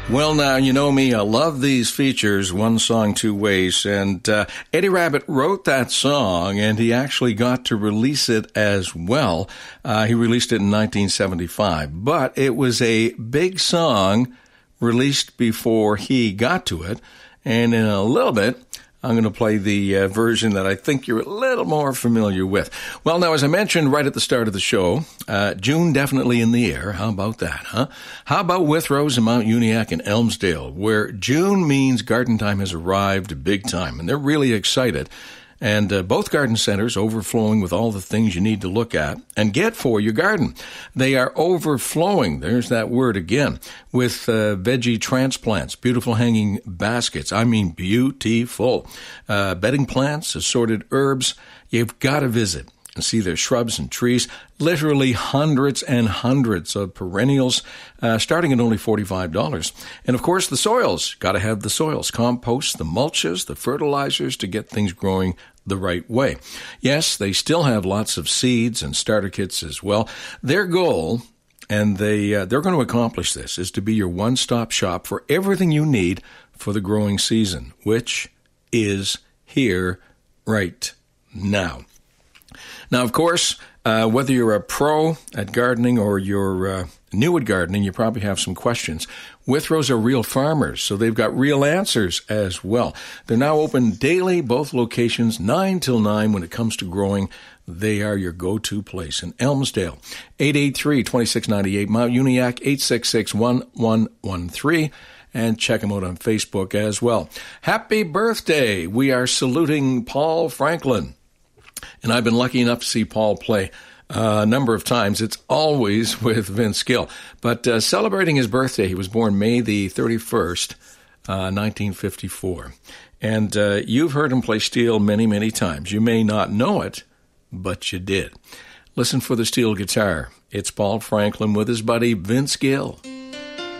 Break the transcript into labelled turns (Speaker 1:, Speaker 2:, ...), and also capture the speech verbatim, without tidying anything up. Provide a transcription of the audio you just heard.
Speaker 1: Well, now, you know me, I love these features, one song, two ways, and uh, Eddie Rabbitt wrote that song, and he actually got to release it as well. Uh, he released it in nineteen seventy-five, but it was a big song released before he got to it, and in a little bit, I'm going to play the uh, version that I think you're a little more familiar with. Well, now, as I mentioned right at the start of the show, uh, June definitely in the air. How about that, huh? How about Withrows in Mount Uniacke and Elmsdale, where June means garden time has arrived big time, and they're really excited. And uh, both garden centers overflowing with all the things you need to look at and get for your garden. They are overflowing, there's that word again, with uh, veggie transplants, beautiful hanging baskets. I mean beautiful. Uh, bedding plants, assorted herbs. You've got to visit and see their shrubs and trees. Literally hundreds and hundreds of perennials, uh, starting at only forty-five dollars. And of course, the soils. Got to have the soils, compost, the mulches, the fertilizers to get things growing the right way. Yes, they still have lots of seeds and starter kits as well. Their goal, and they, uh, they're going to accomplish this, is to be your one-stop shop for everything you need for the growing season, which is here right now. Now, of course, uh, whether you're a pro at gardening or you're uh, new at gardening, you probably have some questions. Withrows are real farmers, so they've got real answers as well. They're now open daily, both locations, nine till nine when it comes to growing. They are your go-to place in Elmsdale. eight eight three, two six nine eight, Mount Uniacke, eight six six, one one one three. And check them out on Facebook as well. Happy birthday! We are saluting Paul Franklin. And I've been lucky enough to see Paul play uh, a number of times. It's always with Vince Gill. But uh, celebrating his birthday, he was born May the thirty-first, uh, nineteen fifty-four. And uh, you've heard him play steel many, many times. You may not know it, but you did. Listen for the steel guitar. It's Paul Franklin with his buddy Vince Gill.